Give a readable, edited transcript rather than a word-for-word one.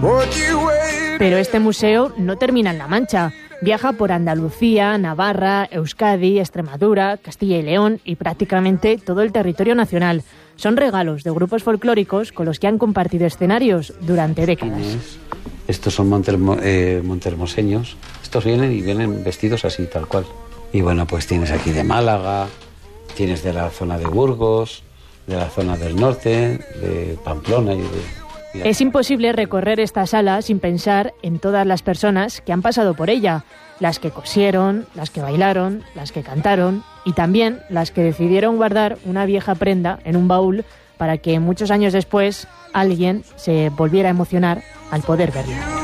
Pero este museo no termina en La Mancha. Viaja por Andalucía, Navarra, Euskadi, Extremadura, Castilla y León y prácticamente todo el territorio nacional. Son regalos de grupos folclóricos con los que han compartido escenarios durante décadas. Estos son montehermoseños. Estos vienen vestidos así, tal cual. Y bueno, pues tienes aquí de Málaga, tienes de la zona de Burgos, de la zona del norte, de Pamplona y de... Es imposible recorrer esta sala sin pensar en todas las personas que han pasado por ella, las que cosieron, las que bailaron, las que cantaron y también las que decidieron guardar una vieja prenda en un baúl para que muchos años después alguien se volviera a emocionar al poder verla.